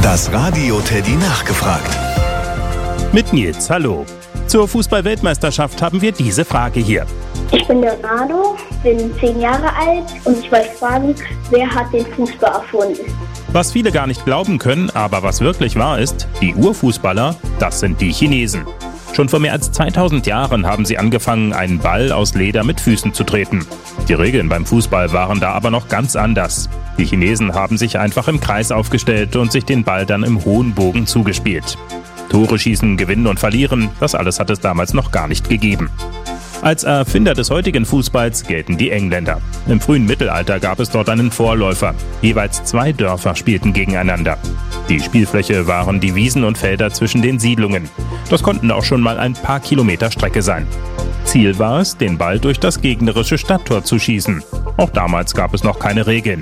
Das Radio Teddy nachgefragt. Mit Nils, hallo. Zur Fußball-Weltmeisterschaft haben wir diese Frage hier. Ich bin Leonardo, bin 10 Jahre alt und ich wollte fragen, wer hat den Fußball erfunden? Was viele gar nicht glauben können, aber was wirklich wahr ist, die Urfußballer, das sind die Chinesen. Schon vor mehr als 2000 Jahren haben sie angefangen, einen Ball aus Leder mit Füßen zu treten. Die Regeln beim Fußball waren da aber noch ganz anders. Die Chinesen haben sich einfach im Kreis aufgestellt und sich den Ball dann im hohen Bogen zugespielt. Tore schießen, gewinnen und verlieren, das alles hat es damals noch gar nicht gegeben. Als Erfinder des heutigen Fußballs gelten die Engländer. Im frühen Mittelalter gab es dort einen Vorläufer. Jeweils 2 Dörfer spielten gegeneinander. Die Spielfläche waren die Wiesen und Felder zwischen den Siedlungen. Das konnten auch schon mal ein paar Kilometer Strecke sein. Ziel war es, den Ball durch das gegnerische Stadttor zu schießen. Auch damals gab es noch keine Regeln.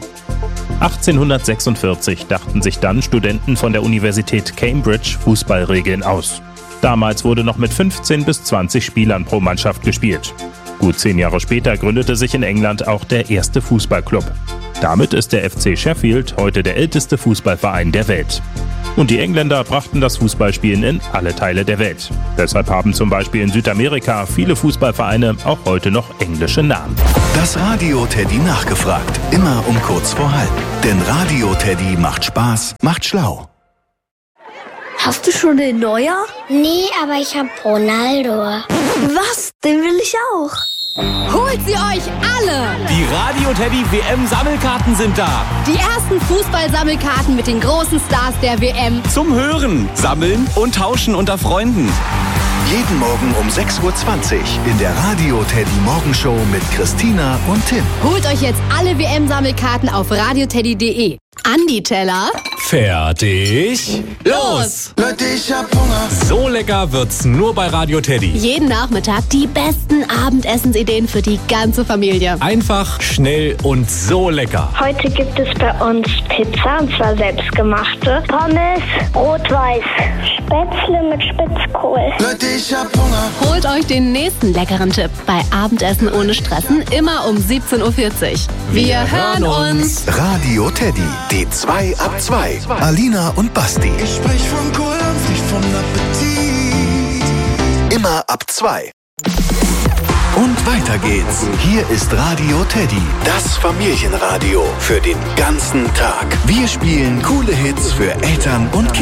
1846 dachten sich dann Studenten von der Universität Cambridge Fußballregeln aus. Damals wurde noch mit 15 bis 20 Spielern pro Mannschaft gespielt. Gut 10 Jahre später gründete sich in England auch der erste Fußballclub. Damit ist der FC Sheffield heute der älteste Fußballverein der Welt. Und die Engländer brachten das Fußballspielen in alle Teile der Welt. Deshalb haben zum Beispiel in Südamerika viele Fußballvereine auch heute noch englische Namen. Das Radio Teddy nachgefragt. Immer um kurz vor halb. Denn Radio Teddy macht Spaß, macht schlau. Hast du schon den Neuer? Nee, aber ich hab Ronaldo. Was? Den will ich auch. Holt sie euch alle! Die Radio Teddy WM-Sammelkarten sind da. Die ersten Fußball-Sammelkarten mit den großen Stars der WM. Zum Hören, Sammeln und Tauschen unter Freunden. Jeden Morgen um 6:20 Uhr in der Radio Teddy Morgenshow mit Christina und Tim. Holt euch jetzt alle WM-Sammelkarten auf radioteddy.de. Andi Teller. Fertig. Los! Leute, ich hab Hunger. So lecker wird's nur bei Radio Teddy. Jeden Nachmittag die besten Abendessensideen für die ganze Familie. Einfach, schnell und so lecker. Heute gibt es bei uns Pizza, und zwar selbstgemachte. Pommes, rot-weiß. Spätzle mit Spitzkohl. Leute, ich hab Hunger. Holt euch den nächsten leckeren Tipp bei Abendessen ohne Stressen, immer um 17:40 Uhr. Wir hören uns. Radio Teddy, die 2 ab 2. Alina und Basti. Ich sprech von Kohldampf, nicht von Appetit. Immer ab 2. Und weiter geht's. Hier ist Radio Teddy, das Familienradio für den ganzen Tag. Wir spielen coole Hits für Eltern und Kinder.